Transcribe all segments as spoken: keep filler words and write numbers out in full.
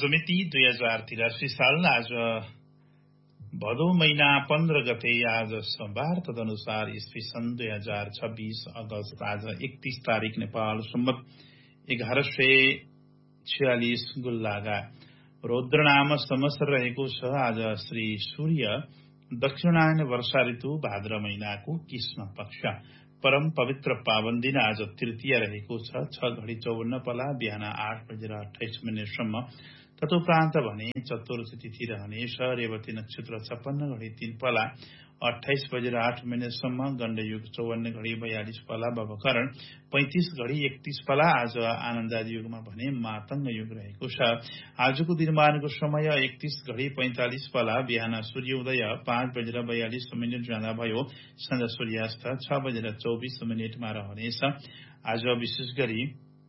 आज मिति दुई हजार तिरासी साल आज भदौ महिना पन्ध्र गते आज सोमबार तदनुसार ईस्वी सन् दुई हजार छब्बीस अगस्त आज एकतीस तारिक नेपाल सम्मत एघार सय छयालिस गुल्लागा रौद्र नाम संवत्सर रहेको छ। आज श्री सूर्य दक्षिणायन वर्षा ऋतु भाद्र महिनाको कृष्ण पक्ष परम पवित्र पावन दिन आज तृतीय रहेको छ। छ घडी चौवन्न पला बिहान आठ बजेर अठाइस मिनटसम्म तदुपरान्त भने चतुर्थी तिथि रहनेछ। रेवती नक्षत्र छप्पन्न घडी तीन पला अठाइस बजेर आठ मिनटसम्म गण्डयुग चौवन्न घडी बयालिस पला बबकरण पैंतिस घडी एकतीस पला आज आनन्दादि युगमा भने मातंग युग रहेको छ। आजको दिनमानको समय एकतीस घडी पैंतालिस पला बिहान सूर्योदय पाँच बजेर बयालिस मिनट जाँदा भयो। सन्ध्या सूर्यास्त छ बजेर चौबिस मिनटमा रहनेछ। आज विशेष गरी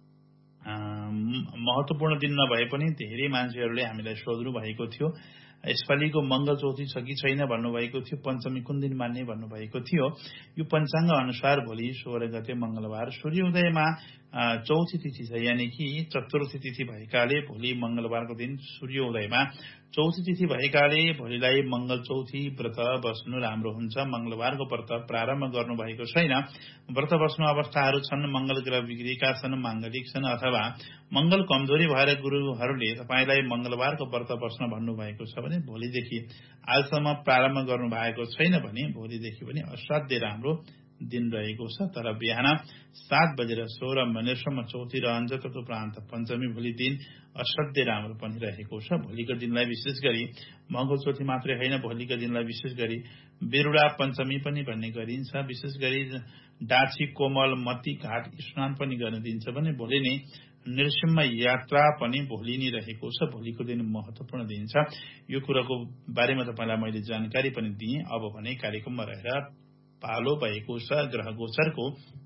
महत्वपूर्ण दिन नभए पनि धेरै मान्छेहरूले हामीलाई सोध्नु भएको थियो यसपालिको मंगल चौथी छ कि छैन भन्नुभएको थियो। पञ्चमी कुन दिन मान्ने भन्नुभएको थियो। यो पञ्चाङ्ग अनुसार भोलि सोह्र गते मंगलबार सूर्योदयमा चौथी तिथि छ, यानि कि चतुर्थी तिथि भएकाले भोलि मंगलबारको दिन सूर्योदयमा चौथी तिथि भएकाले भोलिलाई मंगल चौथी व्रत बस्नु राम्रो हुन्छ। मंगलबारको व्रत प्रारम्भ गर्नु भएको छैन। व्रत बस्नु अवस्थाहरू छन्, मंगल ग्रह बिग्रेका छन्, मांगलिक छन् अथवा मंगल कमजोरी भएर गुरुहरूले तपाईलाई मंगलबारको व्रत बस्न भन्नुभएको छ भने भोलिदेखि आजसम्म प्रारम्भ गर्नु भएको छैन भने भोलिदेखि पनि असाध्यै राम्रो दिन रहेको छ। तर बिहान सात बजेर सोह्र मिनटसम्म चौथी रहन्छ। तदुपरान्त पञ्चमी भोलि दिन असाध्यै राम्रो पनि रहेको छ। भोलिको दिनलाई विशेष गरी मंगल चौथी मात्रै होइन, भोलिको दिनलाई विशेष गरी बेरुडा पञ्चमी पनि भन्ने गरिन्छ। विशेष गरी डाँची कोमल मती घाट स्नान पनि गर्न दिन्छ भने भोलि नै नृसिंह यात्रा पनि भोलि नै रहेको छ। भोलिको दिन महत्वपूर्ण दिन छ। यो कुराको बारेमा तपाईलाई मैले जानकारी पनि दिएँ। अब भने कार्यक्रममा रहेर पालो भएको छ ग्रह गोचरको।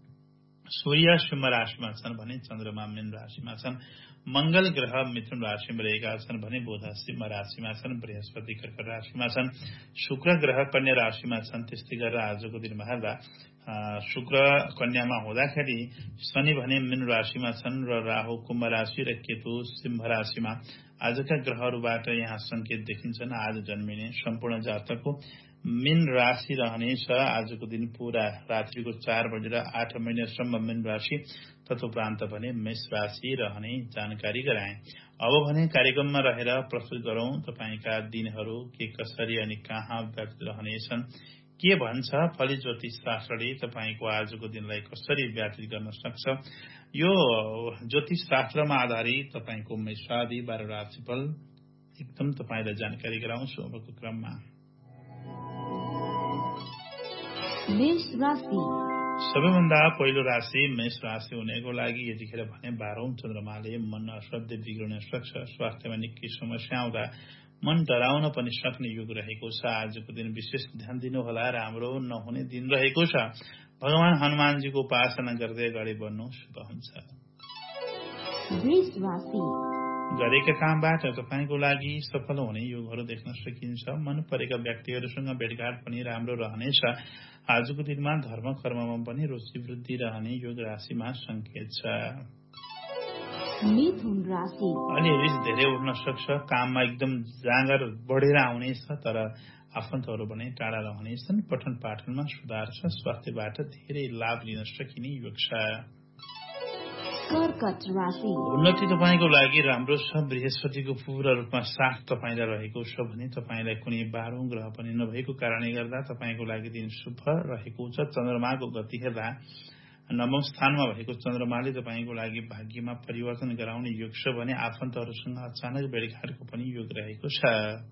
सूर्य सिंह राशिमा छन् भने चन्द्रमा मीन राशिमा छन्। मंगल ग्रह मिथुन राशिमा रहेका छन् भने बुध सिंह राशिमा छन्। बृहस्पति कर्कट राशिमा छन्। शुक्र ग्रह कन्या राशिमा छन्। त्यस्तै गरेर आजको दिनमा हेर्दा शुक्र कन्यामा हुँदाखेरि शनि भने मीन राशिमा छन् र राहु कुम्भ राशि र केतु सिंह राशिमा। आजका ग्रहहरूबाट यहाँ संकेत देखिन्छन्। आज जन्मिने सम्पूर्ण जातकको मीन राशि रहनेछ। आजको दिन पूरा रात्रिको चार बजेर आठ मिनटसम्म मीन राशि तदुपरान्त भने मेष राशि रहने जानकारी गराए। अब भने कार्यक्रममा रहेर प्रस्तुत गरौं तपाईका दिनहरू के कसरी अनि कहाँ व्यतीत रहनेछन्, के भन्छ फली ज्योतिष शास्त्रले तपाईको आजको दिनलाई कसरी व्यतीत गर्न सक्छ। यो ज्योतिष शास्त्रमा आधारित तपाईको मेषादि बाह्र राशिफल एकदम तपाईलाई जानकारी गराउँछु अबको क्रममा। मेष राशि सबैभन्दा पहिलो राशि मेष राशि हुनेको लागि यतिखेर भने बाह्रौं चन्द्रमाले मन असाध्यै बिग्रन सक्छ। स्वास्थ्यमा निकै समस्या आउँदा मन डराउन पनि सक्ने युग रहेको छ। आजको दिन विशेष ध्यान दिनुहोला, राम्रो नहुने दिन रहेको छ। भगवान हनुमानजीको उपासना गर्दै अगाडि बढ्नु शुभ हुन्छ। वृष राशि गरेका कामबाट तपाईको लागि सफल हुने योगहरू देख्न सकिन्छ। मन परेका व्यक्तिहरूसँग भेटघाट पनि राम्रो रहनेछ। आजको दिनमा धर्म कर्ममा पनि रुचि वृद्धि रहने योग राशिमा संकेत छ। मिथुन राशि अलि रिस धेरै उठ्न सक्छ। काममा एकदम जाँगर बढेर आउनेछ, तर आफन्तहरू भने टाढा रहनेछन्। पठन पाठनमा सुधार छ। स्वास्थ्यबाट धेरै लाभ लिन सकिने योग छ। कर्कट राशि उन्नति तपाईको लागि राम्रो छ। बृहस्पतिको पूर्ण रूपमा साथ तपाईलाई रहेको छ भने तपाईलाई कुनै बाह्रौं ग्रह पनि नभएको कारणले गर्दा तपाईको लागि दिन शुभ रहेको छ। चन्द्रमाको गति हेर्दा नवम स्थानमा भएको चन्द्रमाले तपाईको लागि भाग्यमा परिवर्तन गराउने योग छ भने आफन्तहरूसँग अचानक भेटघाटको पनि योग रहेको छ।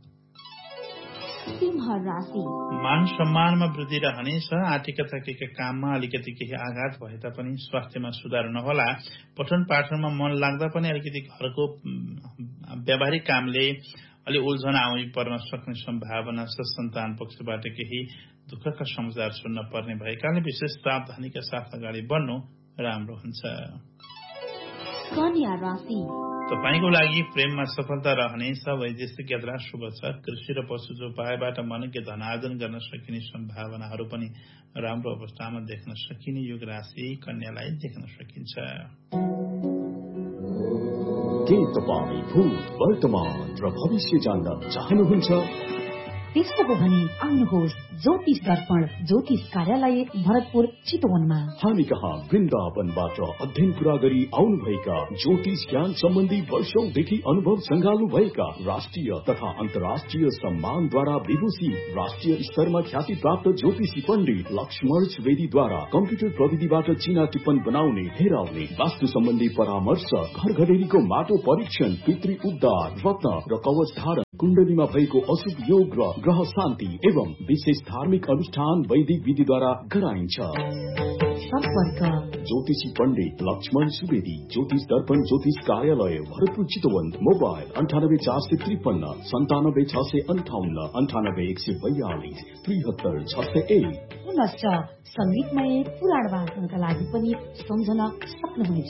सिंह राशि मान सम्मानमा वृद्धि रहनेछ। आर्थिक तकिका काममा अलिकति केही आघात भए तापनि स्वास्थ्यमा सुधार नहोला। पठन पाठनमा मन लाग्दा पनि अलिकति घरको व्यावहारिक कामले अलि उल्झन आउनु पर्न सक्ने सम्भावना छ। सन्तान पक्षबाट केही दुःखका समाचार सुन्न पर्ने भएकाले विशेष सावधानीका साथ अगाडि बढ्नु राम्रो हुन्छ। कन्या राशि तपाईको लागि प्रेममा सफलता रहनेछ। वैदेशिक यात्रा शुभ छ। कृषि र पशु उपायबाट मनकै धनार्जन गर्न सकिने सम्भावनाहरू पनि राम्रो अवस्थामा देख्न सकिने योग राशि कन्यालाई देख्न सकिन्छ। के तपाईँ भूत वर्तमान र भविष्य जान्न चाहनुहुन्छ? त्यस्तो हो भने आउनुहोस् ज्योतिष दर्पण ज्योतिष कार्यालय भरतपुर चितवनमा। हामी कहाँ वृन्दावनबाट अध्ययन पुरा गरी आउनुभएका ज्योतिष ज्ञान सम्बन्धी वर्षौंदेखि अनुभव संगाल्नु भएका राष्ट्रिय तथा अन्तर्राष्ट्रिय सम्मानद्वारा विभूषित राष्ट्रिय स्तरमा ख्याति प्राप्त ज्योतिषी पण्डित लक्ष्मण सुवेदीद्वारा कम्प्युटर प्रविधिबाट चिना टिप्पण बनाउने, हेराउने, वास्तु सम्बन्धी परामर्श, घर घडेरीको माटो परीक्षण, पितृ उद्धार, रत्न र कवच धारण, कुण्डलीमा भएको अशुभ योग र ग्रह शान्ति एवं विशेष धार्मिक अनुष्ठान वैदिक विधिद्वारा गराइन्छ। सम्पर्क ज्योतिषी पण्डित लक्ष्मण सुवेदी, ज्योतिष दर्पण ज्योतिष कार्यालय भरतपुर चितवन। मोबाइल अन्ठानब्बे चार सय त्रिपन्न सन्तानब्बे छ सय अन्ठाउन्न अन्ठानब्बे एक सय बयालिस त्रिहत्तर छ सय एक। पुनश्च संगीतमय पुराण वाचनका लागि पनि सम्झन सक्नुहुनेछ।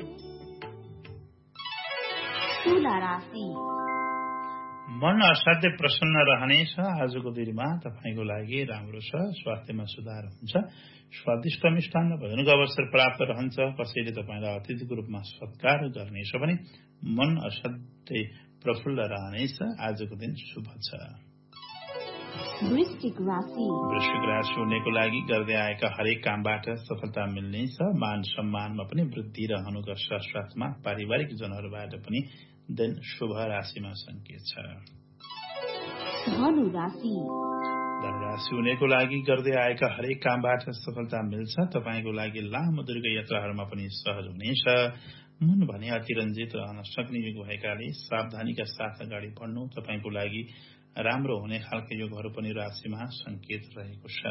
तुला राशि मन असाध्य प्रसन्न रहनेछ। आजको दिनमा तपाईको लागि राम्रो छ। स्वास्थ्यमा सुधार हुन्छ। स्वादिष्ट मिष्टान्न भोजनको अवसर प्राप्त रहन्छ। कसैले तपाईलाई अतिथिको रूपमा सत्कार गर्नेछ भने मन असाध्यै प्रफुल्ल रहनेछ। आजको दिन शुभ छ। वृश्चिक राशि वृश्चिक राशि हुनेको लागि गर्दै आएका हरेक कामबाट सफलता मिल्नेछ। मान सम्मानमा पनि वृद्धि रहनुका साथसाथमा पारिवारिक जनहरूबाट पनि दिन शुभ राशिमा संकेत छ। धनु राशि धनु राशि हुनेको लागि गर्दै आएका हरेक कामबाट सफलता मिल्छ। तपाईको लागि लामो दीर्घ यात्राहरूमा पनि सहज हुनेछ। मन भने अतिरञ्जित रहन सक्ने युग भएकाले सावधानीका साथ अगाडि बढ्नु तपाईको लागि राम्रो हुने खालका योगहरू पनि राशिमा संकेत रहेको छ।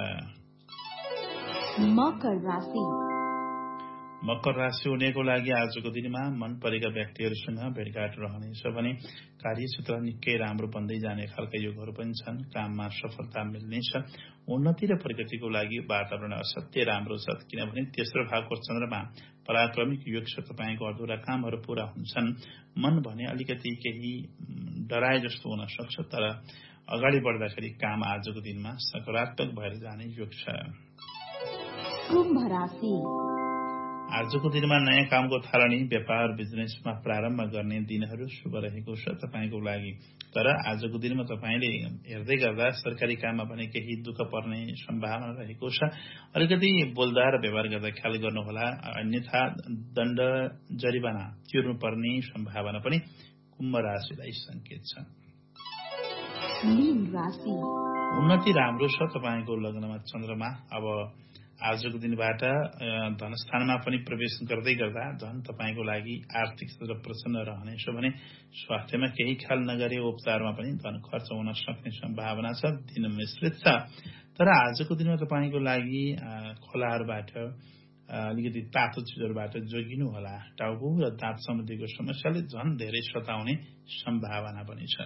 मकर राशि मकर राशि हुनेको लागि आजको दिनमा मन परेका व्यक्तिहरूसँग भेटघाट रहनेछ भने कार्यक्षेत्र निकै राम्रो बन्दै जाने खालका योगहरू पनि छन्। काममा सफलता मिल्नेछ। उन्नति र प्रगतिको लागि वातावरण असाध्यै राम्रो छ, किनभने तेस्रो भागको चन्द्रमा पराक्रमिक योग छ। तपाईँको अधुरा कामहरू पूरा हुन्छन्। मन भने अलिकति केही डराए जस्तो हुन सक्छ, तर अगाडि बढ्दाखेरि काम आजको दिनमा सकारात्मक भएर जाने योग छ। कुम्भ राशि आजको दिनमा नयाँ कामको थालनी, व्यापार बिजनेसमा प्रारम्भ गर्ने दिनहरू शुभ रहेको छ तपाईँको लागि। तर आजको दिनमा तपाईँले हेर्दै गर्दा सरकारी काममा भने केही दुःख पर्ने सम्भावना रहेको छ। अलिकति बोल्दा र व्यवहार गर्दा ख्याल गर्नुहोला, अन्यथा दण्ड जरिवाना तिर्नु पर्ने सम्भावना पनि कुम्भ राशिलाई संकेत छ। मीन राशि उन्नति राम्रो छ। तपाईँको लग्नमा चन्द्रमा अब आजको दिनबाट धनस्थानमा पनि प्रवेश गर्दै गर्दा धन तपाईँको लागि आर्थिक क्षेत्र प्रसन्न रहनेछ भने स्वास्थ्यमा केही ख्याल नगरे उपचारमा पनि धन खर्च हुन सक्ने सम्भावना छ। दिन मिश्रित छ। तर आजको दिनमा तपाईँको लागि खोलाहरूबाट अलिकति तातो चिजहरूबाट जोगिनु होला। टाउको र दाँत सम्बन्धीको समस्याले झन धेरै सताउने सम्भावना पनि छ।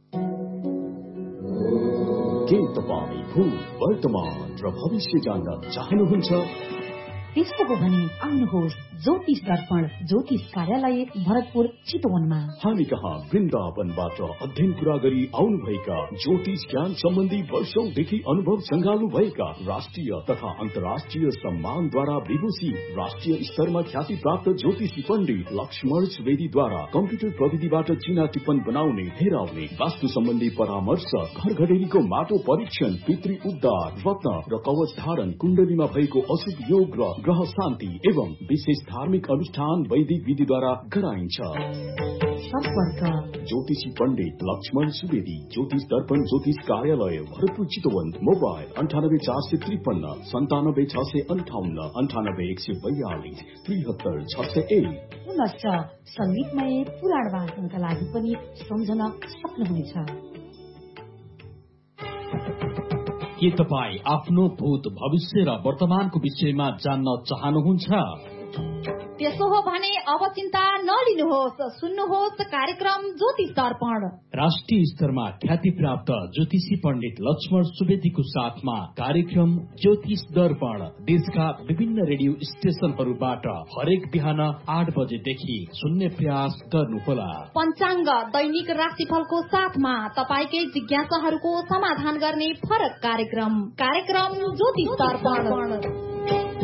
के तपाईँ भूत वर्तमान र भविष्य जान्न चाहनुहुन्छ? त्यस्तो हो भने आउनुहोस् ज्योतिष दर्पण ज्योतिष कार्यालय भरतपुर चितवनमा। हामी कहाँ वृन्दावनबाट अध्ययन पुरा गरी आउनुभएका ज्योतिष ज्ञान सम्बन्धी वर्षौंदेखि अनुभव संगाल्नु भएका राष्ट्रिय तथा अन्तर्राष्ट्रिय सम्मानद्वारा विभूषित राष्ट्रिय स्तरमा ख्याति प्राप्त ज्योतिषी पण्डित लक्ष्मण सुवेदीद्वारा कम्प्युटर प्रविधिबाट चिना टिप्पण बनाउने, हेराउने, वास्तु सम्बन्धी परामर्श, घर घडेरीको माटो परीक्षण, पितृ उद्धार, रत्न र कवच धारण, कुण्डलीमा भएको अशुभ योग र ग्रह शान्ति एवं विशेष धार्मिक अनुष्ठान वैदिक विधिद्वारा गराइन्छ। सम्पर्क ज्योतिषी पण्डित लक्ष्मण सुवेदी, ज्योतिष दर्पण ज्योतिष कार्यालय भरतपुर चितवन। मोबाइल अन्ठानब्बे चार सय त्रिपन्न सन्तानब्बे छ सय अन्ठाउन्न अन्ठानब्बे एक सय बयालिस त्रिहत्तर छ सय एक। पुनश्च संगीतमय पुराण वाचनका लागि पनि सम्झन सक्नुहुनेछ। के तपाईँ आफ्नो भूत भविष्य र वर्तमानको विषयमा जान्न चाहनुहुन्छ? त्यसो हो भने अब चिन्ता नलिनुहोस्, सुन्नुहोस् कार्यक्रम ज्योतिष दर्पण। राष्ट्रिय स्तरमा ख्याति प्राप्त ज्योतिषी पण्डित लक्ष्मण सुवेदीको साथमा कार्यक्रम ज्योतिष दर्पण देशका विभिन्न रेडियो स्टेशनहरूबाट हरेक बिहान आठ बजेदेखि सुन्ने प्रयास गर्नुहोला। पञ्चाङ्ग दैनिक राशिफलको साथमा तपाईँकै जिज्ञासाहरूको समाधान गर्ने फरक कार्यक्रम कार्यक्रम ज्योतिष दर्पण।